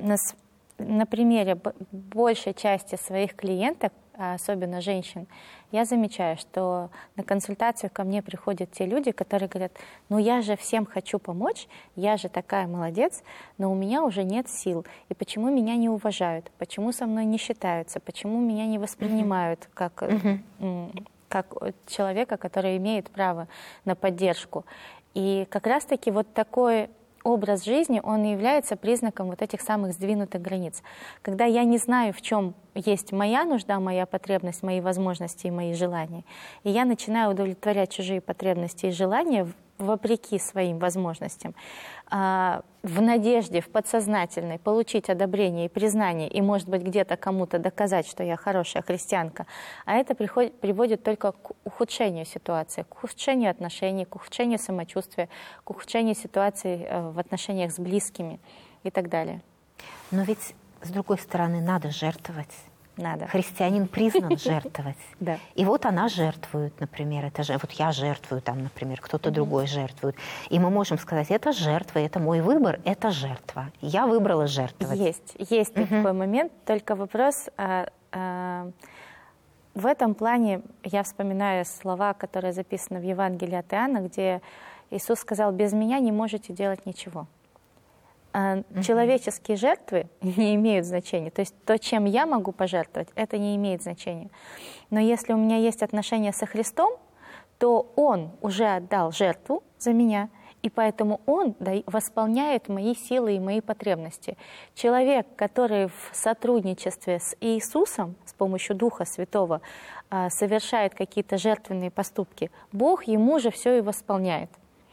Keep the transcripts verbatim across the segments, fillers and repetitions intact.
на, на примере большей части своих клиенток, особенно женщин, я замечаю, что на консультацию ко мне приходят те люди, которые говорят: ну я же всем хочу помочь, я же такая молодец, но у меня уже нет сил. И почему меня не уважают, почему со мной не считаются, почему меня не воспринимают как, uh-huh. как человека, который имеет право на поддержку. И как раз-таки вот такой образ жизни, он и является признаком вот этих самых сдвинутых границ. Когда я не знаю, в чем есть моя нужда, моя потребность, мои возможности и мои желания, и я начинаю удовлетворять чужие потребности и желания вопреки своим возможностям, в надежде, в подсознательной получить одобрение и признание, и, может быть, где-то кому-то доказать, что я хорошая христианка, а это приходит, приводит только к ухудшению ситуации, к ухудшению отношений, к ухудшению самочувствия, к ухудшению ситуации в отношениях с близкими и так далее. Но ведь, с другой стороны, надо жертвовать. Надо. Христианин признан жертвовать. Да. И вот она жертвует, например, это же, вот я жертвую, там, например, кто-то mm-hmm. другой жертвует. И мы можем сказать: это жертва, это мой выбор, это жертва. Я выбрала жертвовать. Есть, есть mm-hmm. такой момент, только вопрос, а, а, в этом плане я вспоминаю слова, которые записаны в Евангелии от Иоанна, где Иисус сказал: без меня не можете делать ничего. Uh-huh. Человеческие жертвы не имеют значения. То есть то, чем я могу пожертвовать, это не имеет значения. Но если у меня есть отношения со Христом, то Он уже отдал жертву за меня, и поэтому Он восполняет мои силы и мои потребности. Человек, который в сотрудничестве с Иисусом, с помощью Духа Святого, совершает какие-то жертвенные поступки, Бог ему же все и восполняет.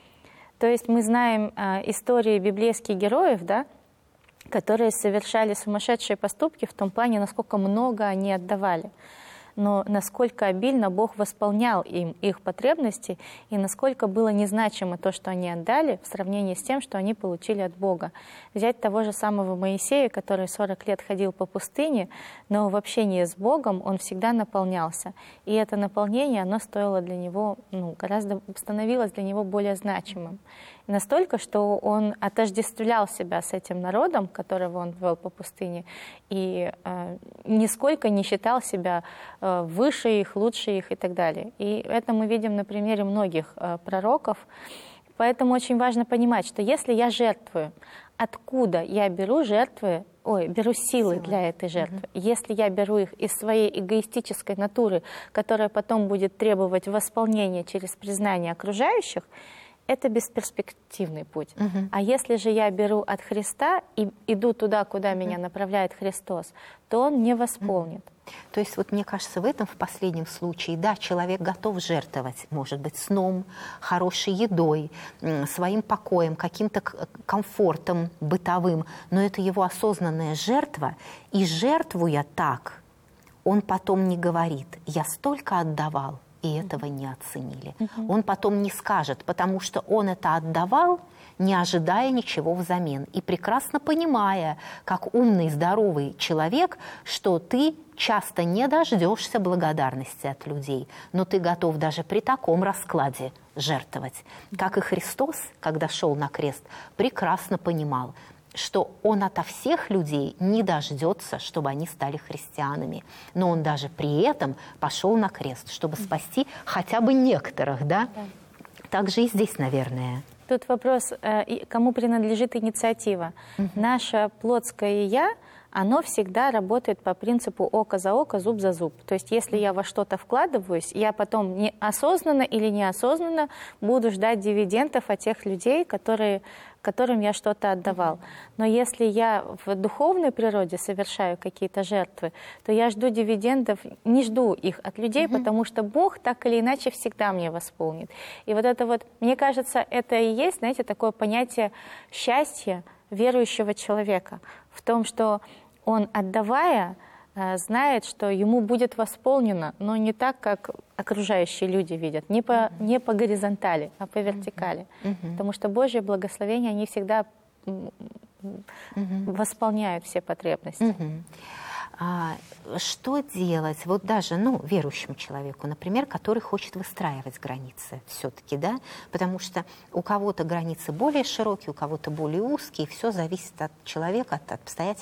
То есть мы знаем э, истории библейских героев, да, которые совершали сумасшедшие поступки в том плане, насколько много они отдавали, но насколько обильно Бог восполнял им их потребности и насколько было незначимо то, что они отдали, в сравнении с тем, что они получили от Бога. Взять того же самого Моисея, который сорок лет ходил по пустыне, но в общении с Богом он всегда наполнялся. И это наполнение, оно стоило для него, ну, гораздо, становилось для него более значимым. И настолько, что он отождествлял себя с этим народом, которого он вел по пустыне, и э, нисколько не считал себя э, выше их, лучше их и так далее. И это мы видим на примере многих э, пророков. Поэтому очень важно понимать, что если я жертвую, откуда я беру жертвы, ой, беру силы, силы. для этой жертвы. Угу. Если я беру их из своей эгоистической натуры, которая потом будет требовать восполнения через признание окружающих, это бесперспективный путь. Uh-huh. А если же я беру от Христа и иду туда, куда uh-huh. меня направляет Христос, то Он не восполнит. Uh-huh. То есть вот мне кажется, в этом, в последнем случае, да, человек готов жертвовать, может быть, сном, хорошей едой, своим покоем, каким-то комфортом бытовым, но это его осознанная жертва, и жертвуя так, он потом не говорит: я столько отдавал, и этого не оценили. Uh-huh. Он потом не скажет, потому что он это отдавал, не ожидая ничего взамен. И прекрасно понимая, как умный, здоровый человек, что ты часто не дождешься благодарности от людей, но ты готов даже при таком раскладе жертвовать. Как и Христос, когда шел на крест, прекрасно понимал, что он ото всех людей не дождется, чтобы они стали христианами. Но он даже при этом пошел на крест, чтобы спасти хотя бы некоторых, да? Да. Так же и здесь, наверное. Тут вопрос, кому принадлежит инициатива. Угу. Наше плотское «я», оно всегда работает по принципу око за око, зуб за зуб. То есть если я во что-то вкладываюсь, я потом неосознанно или неосознанно буду ждать дивидендов от тех людей, которые, которым я что-то отдавал. Но если я в духовной природе совершаю какие-то жертвы, то я жду дивидендов, не жду их от людей, mm-hmm. потому что Бог так или иначе всегда мне восполнит. И вот это вот, мне кажется, это и есть, знаете, такое понятие счастья верующего человека в том, что он, отдавая, знает, что ему будет восполнено, но не так, как окружающие люди видят, не по, mm-hmm. не по горизонтали, а по вертикали. Mm-hmm. Потому что Божьи благословения, они всегда mm-hmm. восполняют все потребности. Mm-hmm. А, что делать, вот даже, ну, верующему человеку, например, который хочет выстраивать границы все-таки, да, потому что у кого-то границы более широкие, у кого-то более узкие, все зависит от человека, от обстоятельств,